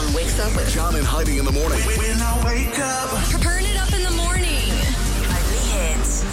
John wakes up with John and Heidi in the morning. When I wake up. Turn it up in the morning. Only hits.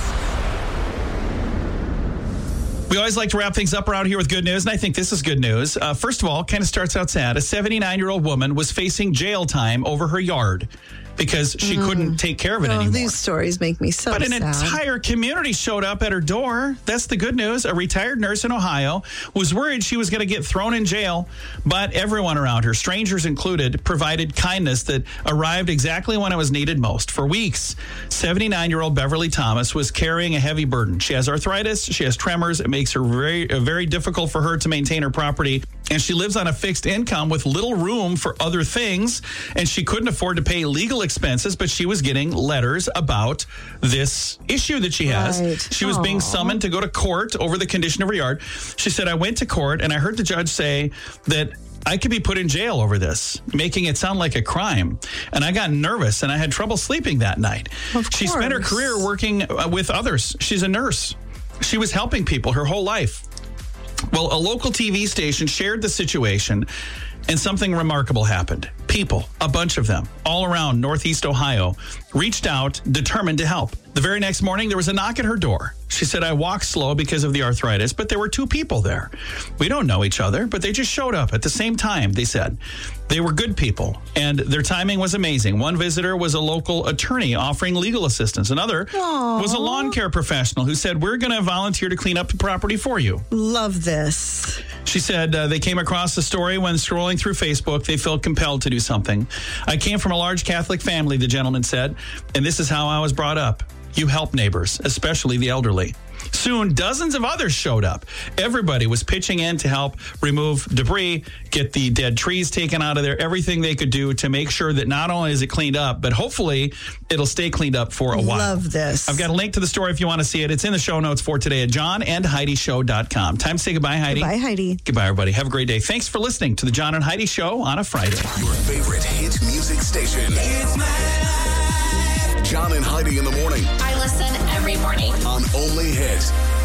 We always like to wrap things up around here with good news, and I think this is good news. First of all, kind of starts out sad. A 79-year-old woman was facing jail time over her yard because she couldn't take care of it anymore. These stories make me so But an sad. entire community showed up at her door. That's the good news. A retired nurse in Ohio was worried she was going to get thrown in jail, but everyone around her, strangers included, provided kindness that arrived exactly when it was needed most. For weeks, 79-year-old Beverly Thomas was carrying a heavy burden. She has arthritis. She has tremors. It makes her very difficult for her to maintain her property. And she lives on a fixed income with little room for other things. And she couldn't afford to pay legal expenses, but she was getting letters about this issue that she has. Right. She was being summoned to go to court over the condition of her yard. She said, I went to court and I heard the judge say that I could be put in jail over this, making it sound like a crime. And I got nervous and I had trouble sleeping that night. She spent her career working with others. She's a nurse. She was helping people her whole life. Well, a local TV station shared the situation, and something remarkable happened. People, a bunch of them, all around Northeast Ohio, reached out, determined to help. The very next morning, there was a knock at her door. She said, I walk slow because of the arthritis, but there were two people there. We don't know each other, but they just showed up at the same time, they said. They were good people, and their timing was amazing. One visitor was a local attorney offering legal assistance. Another was a lawn care professional who said, we're going to volunteer to clean up the property for you. Love this. She said they came across the story when scrolling through Facebook. They felt compelled to do something. I came from a large Catholic family, the gentleman said, and this is how I was brought up. You help neighbors, especially the elderly. Soon, dozens of others showed up. Everybody was pitching in to help remove debris, get the dead trees taken out of there, everything they could do to make sure that not only is it cleaned up, but hopefully it'll stay cleaned up for a while. Love this. I've got a link to the story if you want to see it. It's in the show notes for today at johnandheidishow.com. Time to say goodbye, Heidi. Bye, Heidi. Goodbye, everybody. Have a great day. Thanks for listening to the John and Heidi Show on a Friday. Your favorite hit music station. It's my life. John and Heidi in the morning I listen every morning. on Only Hit.